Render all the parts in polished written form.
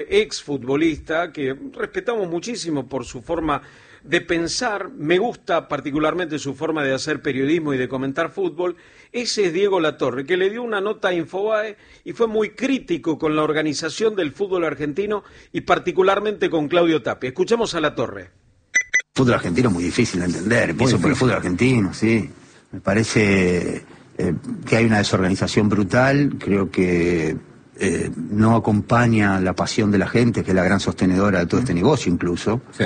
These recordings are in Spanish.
exfutbolista que respetamos muchísimo por su forma de pensar, me gusta particularmente su forma de hacer periodismo y de comentar fútbol. Ese es Diego Latorre, que le dio una nota a Infobae y fue muy crítico con la organización del fútbol argentino y particularmente con Claudio Tapia. Escuchemos a Latorre. El fútbol argentino es muy difícil de entender, empiezo por el fútbol argentino, sí. Me parece que hay una desorganización brutal, creo que no acompaña la pasión de la gente, que es la gran sostenedora de todo este negocio incluso. Sí.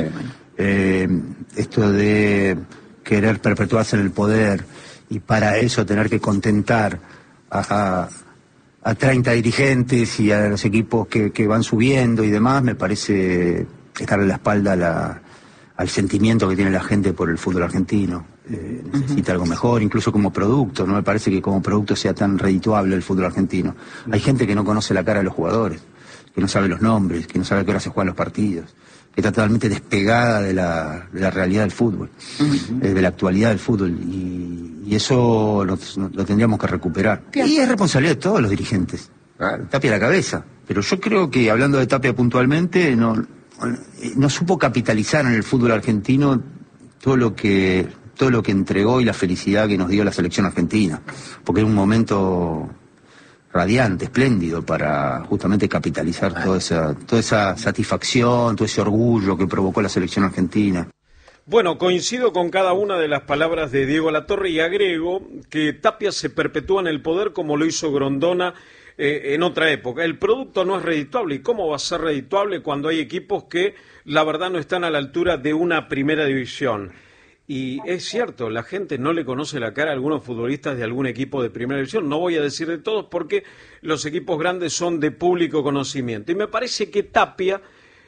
Esto de querer perpetuarse en el poder y para eso tener que contentar a 30 dirigentes y a los equipos que van subiendo y demás, me parece estarle la espalda al sentimiento que tiene la gente por el fútbol argentino. Necesita algo mejor, incluso como producto. No me parece que como producto sea tan redituable el fútbol argentino. Hay gente que no conoce la cara de los jugadores, que no sabe los nombres, que no sabe a qué hora se juegan los partidos, que está totalmente despegada de la realidad del fútbol, de la actualidad del fútbol, y eso lo tendríamos que recuperar. Y es responsabilidad de todos los dirigentes. Tapia a la cabeza. Pero yo creo que, hablando de Tapia puntualmente, no supo capitalizar en el fútbol argentino todo lo que entregó y la felicidad que nos dio la selección argentina, porque era un momento radiante, espléndido, para justamente capitalizar toda esa satisfacción, todo ese orgullo que provocó la selección argentina. Bueno, coincido con cada una de las palabras de Diego Latorre y agrego que Tapia se perpetúa en el poder como lo hizo Grondona en otra época. El producto no es redituable. ¿Y cómo va a ser redituable cuando hay equipos que la verdad no están a la altura de una primera división? Y es cierto, la gente no le conoce la cara a algunos futbolistas de algún equipo de primera división. No voy a decir de todos porque los equipos grandes son de público conocimiento. Y me parece que Tapia,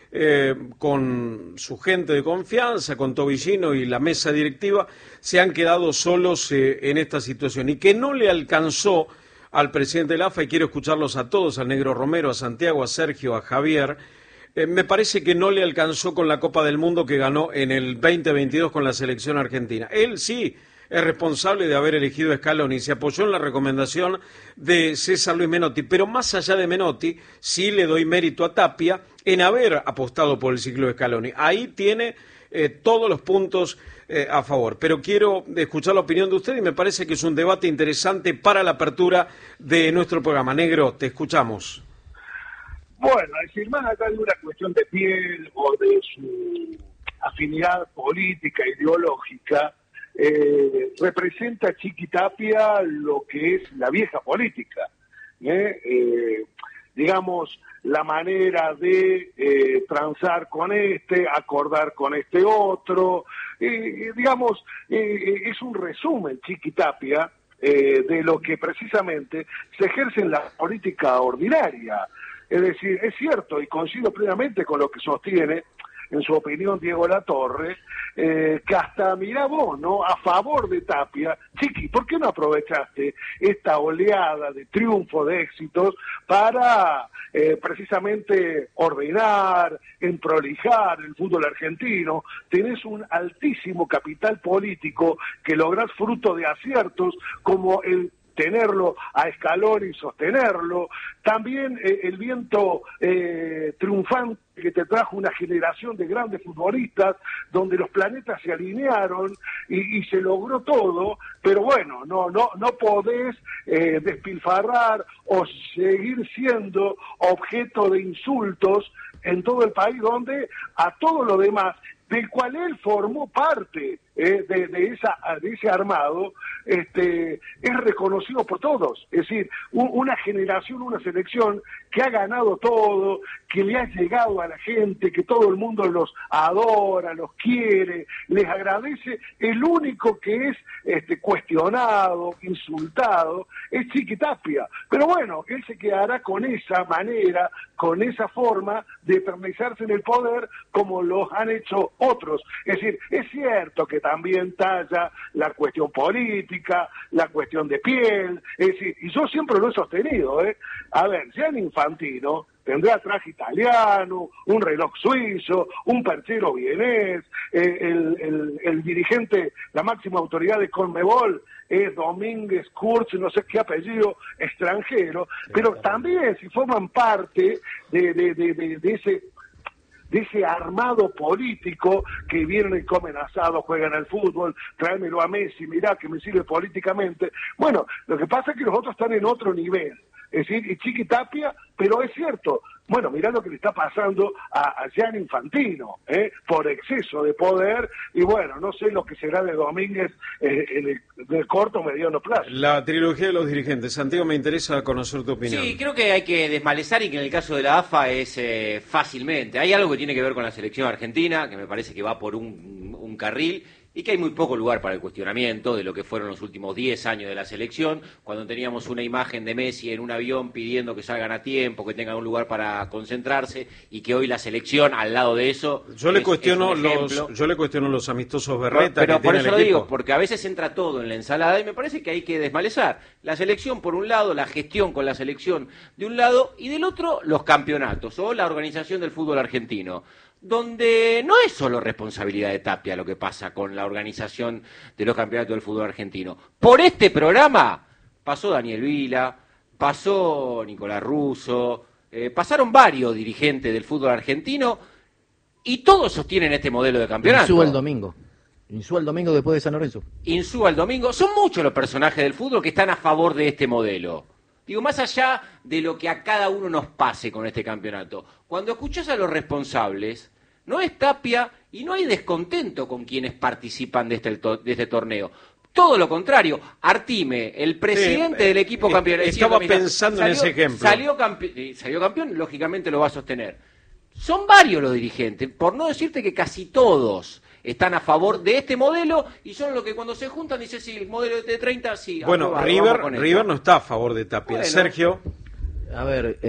con su gente de confianza, con Tobillino y la mesa directiva, se han quedado solos en esta situación. Y que no le alcanzó al presidente de la AFA, y quiero escucharlos a todos, al Negro Romero, a Santiago, a Sergio, a Javier. Me parece que no le alcanzó con la Copa del Mundo que ganó en el 2022 con la selección argentina. Él sí es responsable de haber elegido a Scaloni, se apoyó en la recomendación de César Luis Menotti, pero más allá de Menotti, sí le doy mérito a Tapia en haber apostado por el ciclo de Scaloni. Ahí tiene todos los puntos a favor, pero quiero escuchar la opinión de usted y me parece que es un debate interesante para la apertura de nuestro programa. Negro, te escuchamos. Bueno, es decir, más acá de una cuestión de piel o de su afinidad política, ideológica, representa Chiqui Tapia lo que es la vieja política, digamos, la manera de transar con acordar con este otro, digamos, es un resumen, Chiqui Tapia, de lo que precisamente se ejerce en la política ordinaria. Es decir, es cierto, y coincido plenamente con lo que sostiene, en su opinión, Diego Latorre, que hasta, mirá vos, ¿no?, a favor de Tapia. Chiqui, ¿por qué no aprovechaste esta oleada de triunfo, de éxitos, para precisamente ordenar, emprolijar el fútbol argentino? Tenés un altísimo capital político que lográs fruto de aciertos como el tenerlo a Scaloni y sostenerlo, también el viento triunfante que te trajo una generación de grandes futbolistas donde los planetas se alinearon y se logró todo, pero bueno, no podés despilfarrar o seguir siendo objeto de insultos en todo el país, donde a todo lo demás, del cual él formó parte de ese armado, es reconocido por todos. Es decir, una generación, una selección que ha ganado todo, que le ha llegado a la gente, que todo el mundo los adora, los quiere, les agradece. El único que es cuestionado, insultado, es Chiqui Tapia. Pero bueno, él se quedará con esa manera, con esa forma de eternizarse en el poder como los han hecho otros. Es decir, es cierto que también talla la cuestión política, la cuestión de piel, es decir, y yo siempre lo he sostenido, A ver, Gianni Infantino tendrá traje italiano, un reloj suizo, un perchero vienés, el dirigente, la máxima autoridad de Conmebol, es Domínguez, Kurz, no sé qué apellido extranjero, pero también si forman parte de ese armado político que vienen y comen asado, juegan al fútbol, tráemelo a Messi, mirá que me sirve políticamente. Bueno, lo que pasa es que los otros están en otro nivel. Es decir, y Chiqui Tapia, pero es cierto, bueno, mirá lo que le está pasando a Gianni Infantino, por exceso de poder, y bueno, no sé lo que será de Domínguez en el corto o mediano plazo. La trilogía de los dirigentes. Santiago, me interesa conocer tu opinión. Sí, creo que hay que desmalezar y que en el caso de la AFA es fácilmente. Hay algo que tiene que ver con la selección argentina, que me parece que va por un carril, y que hay muy poco lugar para el cuestionamiento de lo que fueron los últimos 10 años de la selección, cuando teníamos una imagen de Messi en un avión pidiendo que salgan a tiempo, que tengan un lugar para concentrarse, y que hoy la selección, al lado de eso, yo le cuestiono los amistosos Berreta, pero que por tiene eso el lo equipo. digo, porque a veces entra todo en la ensalada y me parece que hay que desmalezar la selección por un lado, la gestión con la selección de un lado, y del otro los campeonatos o la organización del fútbol argentino, donde no es solo responsabilidad de Tapia lo que pasa con la organización de los campeonatos del fútbol argentino. Por este programa pasó Daniel Vila, pasó Nicolás Russo, pasaron varios dirigentes del fútbol argentino y todos sostienen este modelo de campeonato. Insúa el domingo después de San Lorenzo. Insúa el domingo. Son muchos los personajes del fútbol que están a favor de este modelo. Digo, más allá de lo que a cada uno nos pase con este campeonato, cuando escuchás a los responsables, no es Tapia y no hay descontento con quienes participan de este torneo. Todo lo contrario, Artime, el presidente del equipo campeón... Estaba pensando en ese ejemplo. Salió campeón, lógicamente lo va a sostener. Son varios los dirigentes, por no decirte que casi todos están a favor de este modelo y son los que cuando se juntan dicen, sí, el modelo de 30, sí. Bueno, River no está a favor de Tapia. Bueno, Sergio. A ver,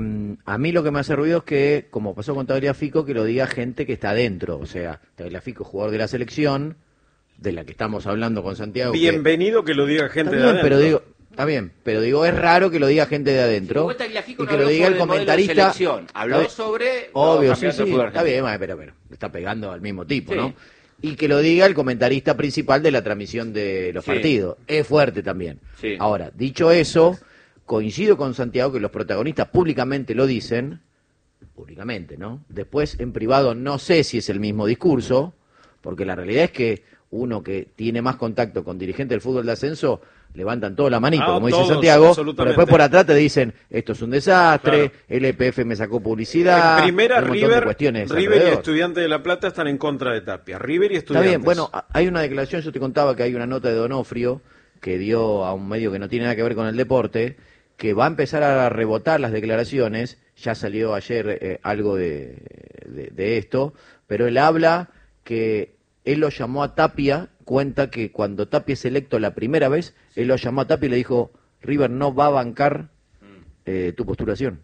a mí lo que me hace ruido es que, como pasó con Tagliafico, que lo diga gente que está adentro. O sea, Tagliafico, jugador de la selección, de la que estamos hablando con Santiago. Bienvenido que lo diga gente de adentro. Está bien, pero digo, es raro que lo diga gente de adentro. Sí, y que lo diga el comentarista. Habló sobre... Obvio, sí, está bien, pero está pegando al mismo tipo, sí, ¿no? Y que lo diga el comentarista principal de la transmisión de los partidos. Es fuerte también. Sí. Ahora, dicho eso, coincido con Santiago que los protagonistas públicamente lo dicen, públicamente, ¿no? Después, en privado, no sé si es el mismo discurso, porque la realidad es que uno que tiene más contacto con dirigentes del fútbol de ascenso, levantan toda la manito, como dice Santiago, pero después por atrás te dicen, esto es un desastre, claro, el EPF me sacó publicidad. En primera, River y Estudiantes de La Plata están en contra de Tapia. River y Estudiantes. Está bien, bueno, hay una declaración, yo te contaba que hay una nota de Donofrio que dio a un medio que no tiene nada que ver con el deporte, que va a empezar a rebotar las declaraciones, ya salió ayer algo de esto, pero él habla que él lo llamó a Tapia, cuenta que cuando Tapia es electo la primera vez, él lo llamó a Tapia y le dijo, River no va a bancar tu postulación.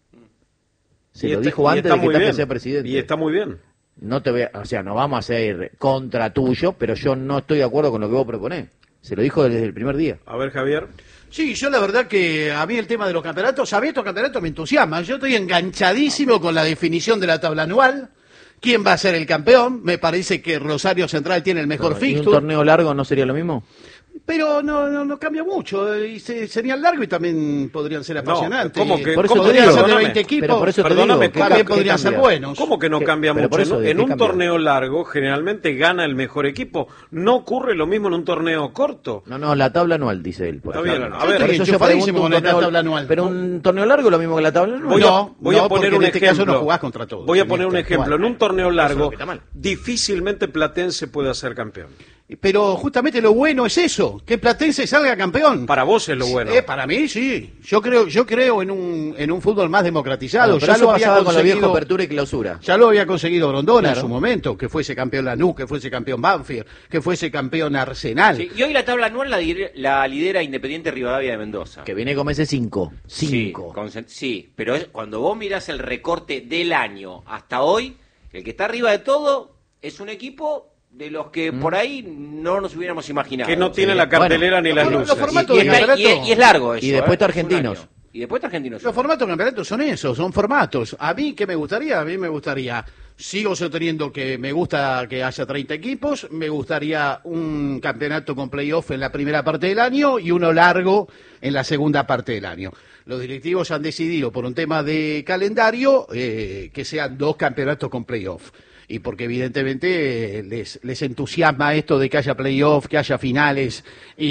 Se lo dijo antes de que Tapia sea presidente. Y está muy bien. No te voy o sea, no vamos a ser contra tuyo, pero yo no estoy de acuerdo con lo que vos proponés. Se lo dijo desde el primer día. A ver, Javier. Sí, yo la verdad que a mí el tema de los campeonatos, a mí estos campeonatos me entusiasman. Yo estoy enganchadísimo con la definición de la tabla anual. ¿Quién va a ser el campeón? Me parece que Rosario Central tiene el mejor fixture. ¿Y un torneo largo no sería lo mismo? Pero no cambia mucho, y serían largos y también podrían ser apasionantes. ¿Cómo que? Por eso podrían ser de 20 equipos, pero por eso también podrían ser buenos. ¿Cómo que no cambia mucho? En un torneo largo generalmente gana el mejor equipo. No ocurre lo mismo en un torneo corto. No, la tabla anual, dice él. Está bien, a ver, eso yo pregunto con la tabla anual. Pero un torneo largo es lo mismo que la tabla anual. Voy a poner un ejemplo. No jugás contra todos. Voy a poner un ejemplo. En un torneo largo, difícilmente Platense puede ser campeón. Pero justamente lo bueno es eso, que Platense salga campeón. Para vos es lo bueno. Para mí sí. Yo creo en un fútbol más democratizado. Pero ya lo había conseguido con la vieja apertura y clausura. Ya lo había conseguido Grondona en su momento, que fuese campeón Lanús, que fuese campeón Banfield, que fuese campeón Arsenal. Sí, y hoy la tabla anual la lidera Independiente Rivadavia de Mendoza. Que viene con ese 5. Sí, pero cuando vos mirás el recorte del año hasta hoy, el que está arriba de todo es un equipo de los que por ahí no nos hubiéramos imaginado. Que no tiene la cartelera ni las luces. Y es largo eso. Y después está Argentinos. Y después está Argentinos. Los formatos de campeonatos son esos, son formatos. A mí, ¿qué me gustaría? A mí me gustaría Sigo sosteniendo que me gusta que haya 30 equipos, me gustaría un campeonato con playoff en la primera parte del año y uno largo en la segunda parte del año. Los directivos han decidido, por un tema de calendario, que sean 2 campeonatos con playoff. Y porque evidentemente les entusiasma esto de que haya playoff, que haya finales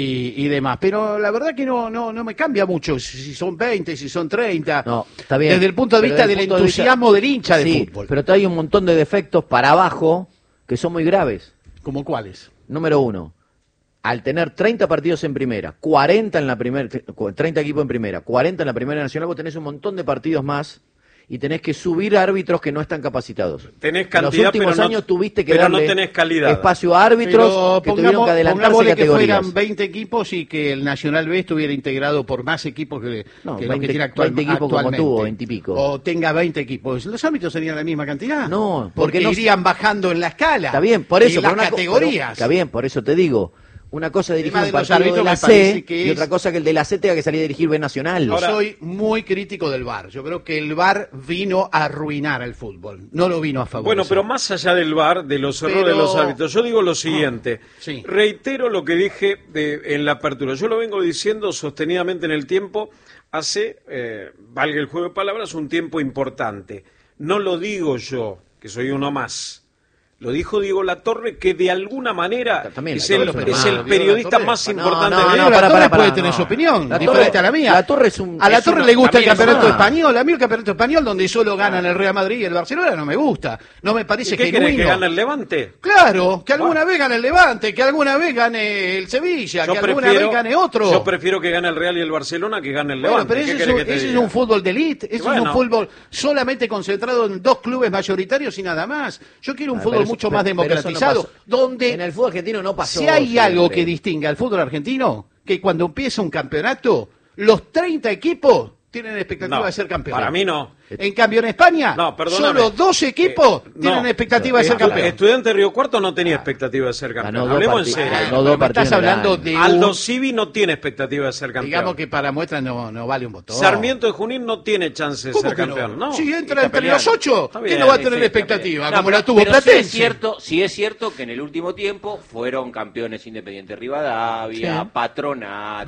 y demás. Pero la verdad que no me cambia mucho si son 20, si son 30. No, está bien. Desde el punto de vista del entusiasmo del hincha de sí, fútbol. Pero hay un montón de defectos para abajo que son muy graves. ¿Como cuáles? Número 1, al tener 30 partidos en primera, 40 en la primera, 30 equipos en primera, 40 en la primera nacional, vos tenés un montón de partidos más y tenés que subir árbitros que no están capacitados. Tenés cantidad, en los últimos pero años tuviste que pero darle no tenés calidad. Espacio a árbitros que tuvieron que adelantarse categorías. Que fueran 20 equipos y que el Nacional B estuviera integrado por más equipos que 20, lo que tiene 20 equipos actualmente. Como tuvo, 20 y pico. O tenga 20 equipos. ¿Los árbitros serían la misma cantidad? No, porque no irían bajando en la escala. Está bien, por eso. En las categorías. Está bien, por eso te digo. Una cosa dirigir un de los partido de la árbitros me C parece que y otra cosa que el de la C tenga que salir a dirigir B Nacional. Yo soy muy crítico del VAR. Yo creo que el VAR vino a arruinar al fútbol. No lo vino a favorecer. Bueno, pero más allá del VAR, de los errores de los árbitros, yo digo lo siguiente. Sí. Reitero lo que dije en la apertura. Yo lo vengo diciendo sostenidamente en el tiempo hace, valga el juego de palabras, un tiempo importante. No lo digo yo, que soy uno más. Lo dijo Diego Latorre, que de alguna manera es el periodista más importante de Diego Latorre puede tener su opinión, diferente a la mía. A la Torre le gusta el campeonato español. A mí el campeonato español, donde solo ganan el Real Madrid y el Barcelona, no me gusta. No me parece genuino. ¿Qué querés, que gane el Levante? Claro, que alguna vez gane el Levante, que alguna vez gane el Sevilla, que alguna vez gane otro. Yo prefiero que gane el Real y el Barcelona que gane el Levante. Bueno, pero ese es un fútbol de élite, ese es un fútbol solamente concentrado en 2 clubes mayoritarios y nada más. Yo quiero un fútbol mucho más democratizado, donde en el fútbol argentino no pasó. Si hay algo que distingue al fútbol argentino, que cuando empieza un campeonato, los 30 equipos tienen expectativa de ser campeones. Para mí no. En cambio, en España, solo 2 equipos tienen expectativa de ser campeón. Estudiante Río Cuarto no tenía expectativa de ser campeón. Hablemos en serio. Me estás hablando de Aldo Civi no tiene expectativa de ser campeón. Digamos que para muestra no vale un botón. Sarmiento de Junín no tiene chance de ser campeón. No. Si entra entre los 8, ¿quién no va a tener expectativa? Como la tuvo Platense. Sí es cierto que en el último tiempo fueron campeones Independiente Rivadavia, Patronato,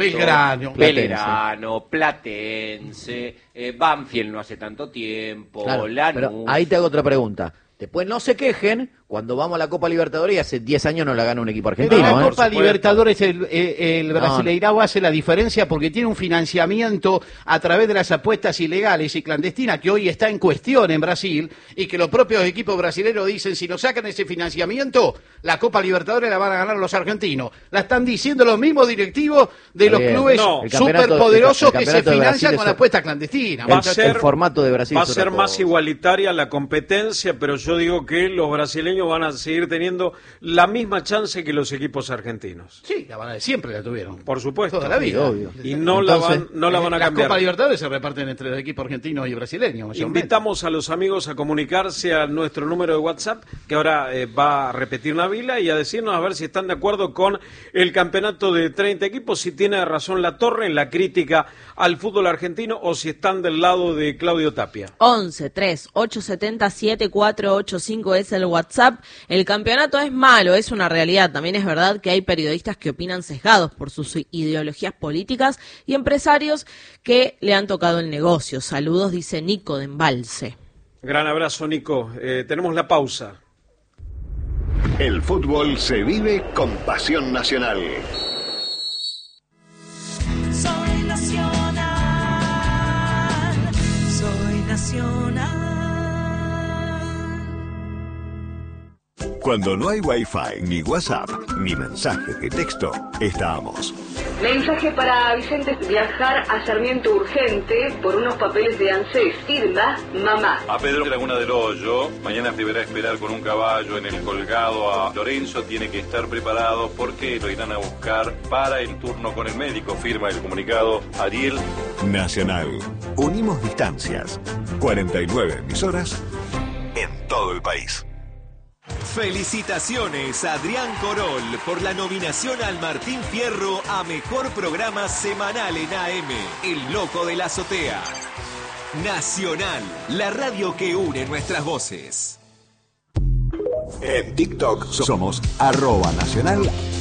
Belgrano, Platense, Banfield no hace tanto tiempo, Lanús. Pero ahí te hago otra pregunta. Después no se quejen cuando vamos a la Copa Libertadores y hace 10 años no la gana un equipo argentino. Pero la Copa Libertadores, el Brasileirao hace la diferencia porque tiene un financiamiento a través de las apuestas ilegales y clandestinas que hoy está en cuestión en Brasil y que los propios equipos brasileños dicen si nos sacan ese financiamiento, la Copa Libertadores la van a ganar los argentinos. La están diciendo los mismos directivos de los clubes superpoderosos que se financian con apuestas clandestinas. El formato de Brasil va a ser más igualitaria la competencia, pero yo digo que los brasileños van a seguir teniendo la misma chance que los equipos argentinos. Sí, siempre la tuvieron. Por supuesto. Toda la vida. Obvio. Y no la van a cambiar. Las Copa Libertadores se reparten entre los equipos argentinos y brasileños. Invitamos a los amigos a comunicarse a nuestro número de WhatsApp, que ahora va a repetir Navila, y a decirnos a ver si están de acuerdo con el campeonato de 30 equipos, si tiene razón Latorre en la crítica al fútbol argentino o si están del lado de Claudio Tapia. 11-3-870-7485 es el WhatsApp. El campeonato es malo, es una realidad. También es verdad que hay periodistas que opinan sesgados por sus ideologías políticas y empresarios que le han tocado el negocio. Saludos, dice Nico de Embalse. Gran abrazo, Nico. Tenemos la pausa. El fútbol se vive con pasión nacional. Soy nacional, soy nacional. Cuando no hay Wi-Fi, ni WhatsApp, ni mensajes de texto, estamos. Mensaje para Vicente: viajar a Sarmiento urgente por unos papeles de ANSES. Irma, mamá. A Pedro Laguna del Hoyo, mañana deberá esperar con un caballo en el colgado a Lorenzo, tiene que estar preparado porque lo irán a buscar para el turno con el médico, firma el comunicado Ariel. Nacional, unimos distancias, 49 emisoras en todo el país. Felicitaciones a Adrián Corol por la nominación al Martín Fierro a Mejor Programa Semanal en AM, El Loco de la Azotea. Nacional, la radio que une nuestras voces. En TikTok somos @nacional